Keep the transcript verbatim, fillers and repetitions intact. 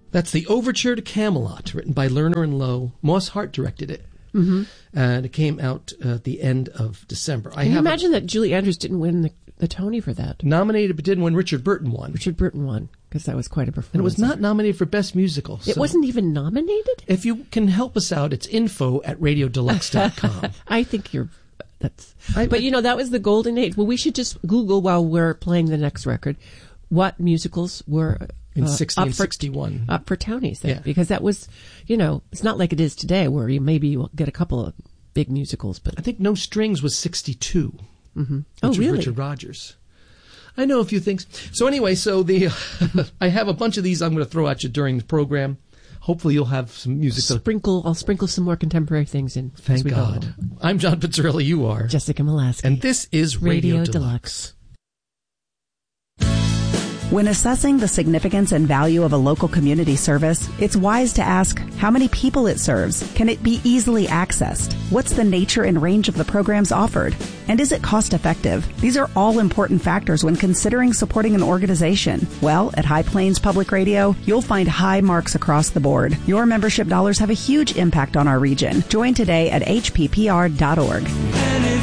That's the Overture to Camelot, written by Lerner and Lowe. Moss Hart directed it. Mm-hmm. And it came out uh, at the end of December. Can I you imagine a, that Julie Andrews didn't win the, the Tony for that? Nominated, but didn't win. Richard Burton won. Richard Burton won, because that was quite a performance. And it was not nominated for Best Musical. It so wasn't even nominated? If you can help us out, it's info at radio deluxe dot com. I think you're... That's. I, but, you know, that was the golden age. Well, we should just Google while we're playing the next record what musicals were... In uh, sixty and sixty-one. Up for Tonys there. Yeah. Because that was, you know, it's not like it is today where you maybe will get a couple of big musicals. But I think No Strings was sixty-two. Mm-hmm. Which oh, was really? Richard Rodgers. I know a few things. So anyway, so the I have a bunch of these I'm going to throw at you during the program. Hopefully you'll have some music. Sprinkle, I'll sprinkle some more contemporary things in. Thank God. Go. I'm John Pizzarelli. You are. Jessica Molaski. And this is Radio, Radio Deluxe. Deluxe. When assessing the significance and value of a local community service, it's wise to ask how many people it serves. Can it be easily accessed? What's the nature and range of the programs offered? And is it cost effective? These are all important factors when considering supporting an organization. Well, at High Plains Public Radio, you'll find high marks across the board. Your membership dollars have a huge impact on our region. Join today at H P P R dot org.